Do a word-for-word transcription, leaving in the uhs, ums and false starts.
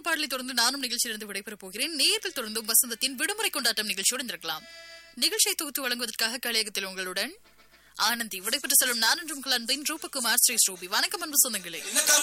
பாடலை தொடர்ந்து நானும் நிகழ்ச்சியிலிருந்து விடைபெறப் போகிறேன். நேரத்தில் தொடர்ந்து வசந்தத்தின் விடுமுறை கொண்டாட்டம் நிகழ்ச்சியோடு இருக்கலாம். நிகழ்ச்சியை தொகுத்து வழங்குவதற்காக கலையகத்தில் உங்களுடன் ஆனந்தி விடைபெற்று செல்லும் நான் என்றும் அன்பின் ரூபகுமார் ஸ்ரீ ஸ்ரூபி. வணக்கம் அன்பு சொந்தங்களே.